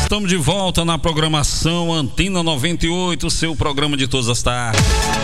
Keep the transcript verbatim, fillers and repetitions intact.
Estamos de volta na programação Antena noventa e oito, seu programa de todas as tardes.